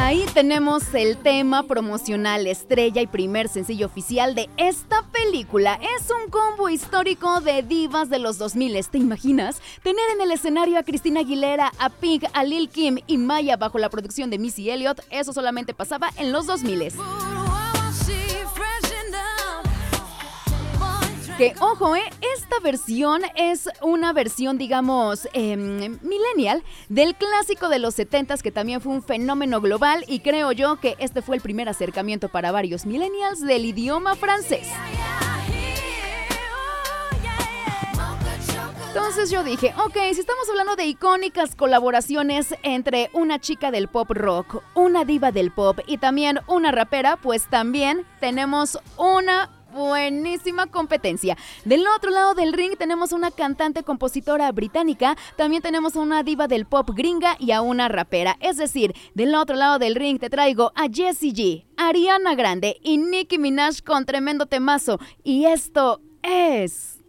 Ahí tenemos el tema promocional, estrella y primer sencillo oficial de esta película. Es un combo histórico de divas de los 2000. ¿Te imaginas? Tener en el escenario a Christina Aguilera, a Pink, a Lil Kim y Maya bajo la producción de Missy Elliott. Eso solamente pasaba en los 2000. Que ojo, esta versión es una versión, digamos, millennial del clásico de los 70s, que también fue un fenómeno global, y creo yo que este fue el primer acercamiento para varios millennials del idioma francés. Entonces yo dije, ok, si estamos hablando de icónicas colaboraciones entre una chica del pop rock, una diva del pop y también una rapera, pues también tenemos una buenísima competencia. Del otro lado del ring tenemos una cantante compositora británica, también tenemos a una diva del pop gringa y a una rapera. Es decir, del otro lado del ring te traigo a Jessie J, Ariana Grande y Nicki Minaj con tremendo temazo. Y esto es...